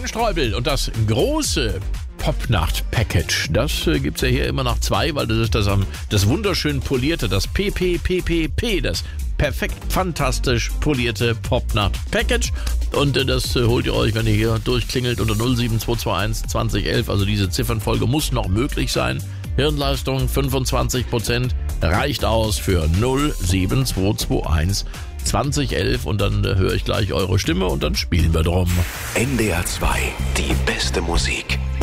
Eugensträubel und das große Popnacht-Package. Das gibt's ja hier immer noch 2, weil das ist das wunderschön polierte, das PPPPP, das perfekt fantastisch polierte Popnacht-Package. Und das holt ihr euch, wenn ihr hier durchklingelt unter 07221 2011. Also diese Ziffernfolge muss noch möglich sein. Hirnleistung 25% reicht aus für 07221 2011 und dann höre ich gleich eure Stimme und dann spielen wir drum. NDR 2, die beste Musik